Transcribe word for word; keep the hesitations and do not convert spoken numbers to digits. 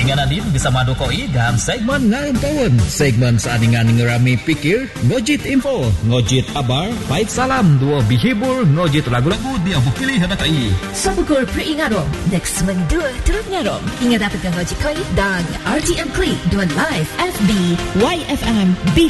Dengan Nadine bersama Dokoi dan segmen Ngayon Kawan. Segmen seadingan ngerami pikir, ngojit info, ngojit kabar, baik salam, dua bihibur, ngojit lagu-lagu dia bukili hadakai. Sabukur peringarom, next month dua turut ngarom. Ingat dapatkan ngojit koi dan R T M Click dua live F B Y F M B